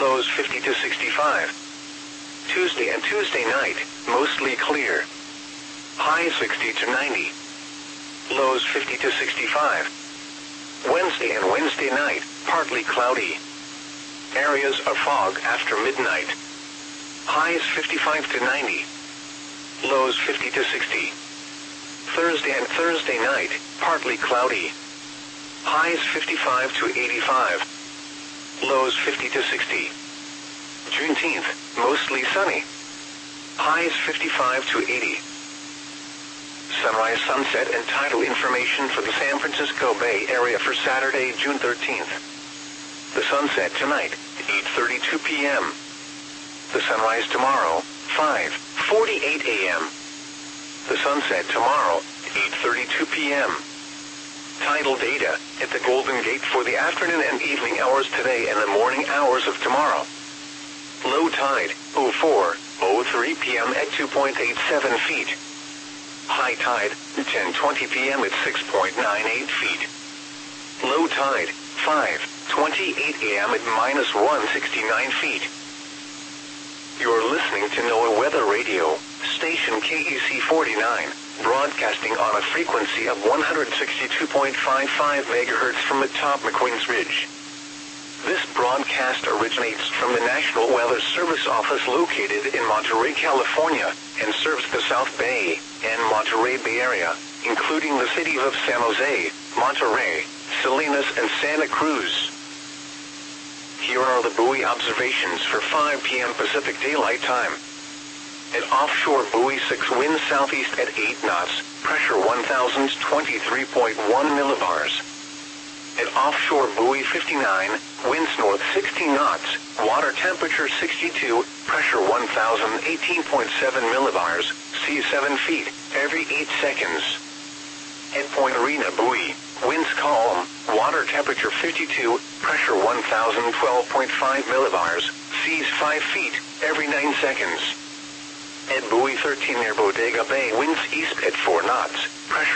lows 50 to 65. Tuesday and Tuesday night, mostly clear. Highs 60 to 90. Lows 50 to 65. Wednesday and Wednesday night, partly cloudy. Areas of fog after midnight. Highs 55 to 90. Lows 50 to 60. Thursday and Thursday night, partly cloudy. Highs 55 to 85. Lows 50 to 60. Juneteenth, mostly sunny. Highs 55 to 80. Sunrise, sunset, and tidal information for the San Francisco Bay Area for Saturday, June 13th. The sunset tonight, 8:32 p.m. The sunrise tomorrow, 5:48 a.m. The sunset tomorrow, 8:32 p.m. Tidal data at the Golden Gate for the afternoon and evening hours today and the morning hours of tomorrow. Low tide, 04:03 p.m. at 2.87 feet. High tide, 10:20 p.m. at 6.98 feet. Low tide, 5:28 a.m. at -169 feet. You're listening to NOAA Weather Radio, station KEC 49, broadcasting on a frequency of 162.55 MHz from atop McQueen's Ridge. This broadcast originates from the National Weather Service office located in Monterey, California, and serves the South Bay and Monterey Bay Area, including the cities of San Jose, Monterey, Salinas, and Santa Cruz. Here are the buoy observations for 5 p.m. Pacific Daylight Time. At offshore buoy 6, wind southeast at 8 knots, pressure 1,023.1 millibars. At offshore buoy 59, winds north 16 knots, water temperature 62, pressure 1,018.7 millibars, sea 7 feet, every 8 seconds. At Point Arena buoy, winds calm, water temperature 52, pressure 1,012.5 millibars, seas 5 feet, every 9 seconds. At buoy 13 near Bodega Bay, winds east at 4 knots, pressure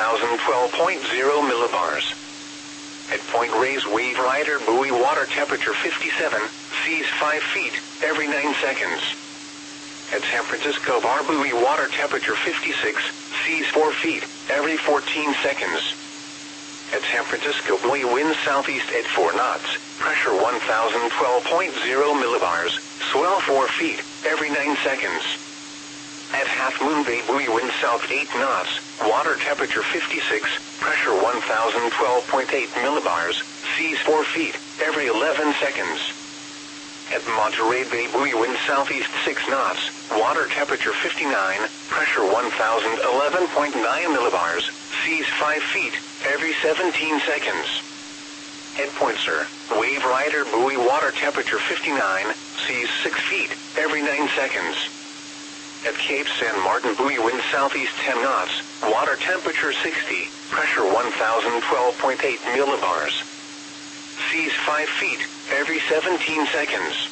1,012.0 millibars. At Point Reyes Wave Rider buoy, water temperature 57, seas 5 feet, every 9 seconds. At San Francisco Bar buoy, water temperature 56, seas 4 feet, every 14 seconds. At San Francisco buoy, wind southeast at 4 knots, pressure 1,012.0 millibars, swell 4 feet, every 9 seconds. At Half Moon Bay buoy, wind south 8 knots, water temperature 56, pressure 1,012.8 millibars, seas 4 feet, every 11 seconds. At Monterey Bay buoy, wind southeast 6 knots, water temperature 59, pressure 1,011.9 millibars, seas 5 feet, every 17 seconds. At Point Sur, Wave Rider buoy, water temperature 59, seas 6 feet, every 9 seconds. At Cape San Martin buoy, wind southeast 10 knots, water temperature 60, pressure 1,012.8 millibars. Seas 5 feet, every 17 seconds.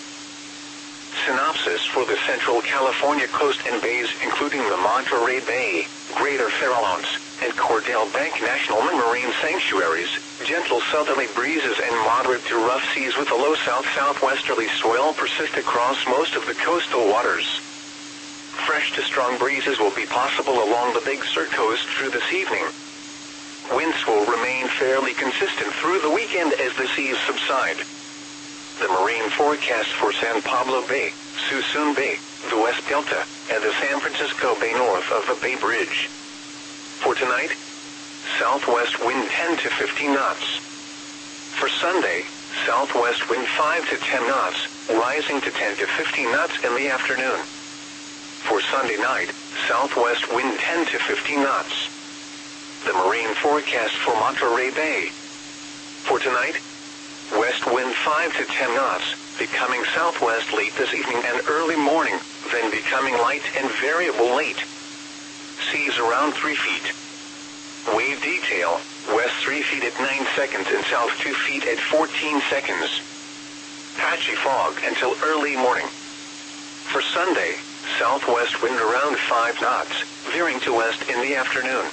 Synopsis for the Central California coast and bays, including the Monterey Bay, Greater Farallones, and Cordell Bank National Marine Sanctuaries, gentle southerly breezes and moderate to rough seas with a low south-southwesterly swell persist across most of the coastal waters. Fresh to strong breezes will be possible along the Big Sur coast through this evening. Winds will remain fairly consistent through the weekend as the seas subside. The marine forecast for San Pablo Bay, Suisun Bay, the West Delta, and the San Francisco Bay north of the Bay Bridge. For tonight, southwest wind 10 to 15 knots. For Sunday, southwest wind 5 to 10 knots, rising to 10 to 15 knots in the afternoon. For Sunday night, southwest wind 10 to 15 knots. The marine forecast for Monterey Bay. For tonight, west wind 5 to 10 knots, becoming southwest late this evening and early morning, then becoming light and variable late. Seas around 3 feet. Wave detail, west 3 feet at 9 seconds and south 2 feet at 14 seconds. Patchy fog until early morning. For Sunday, southwest wind around 5 knots, veering to west in the afternoon.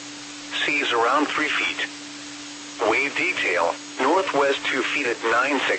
Seas around 3 feet. Wave detail, northwest 2 feet at 9 seconds.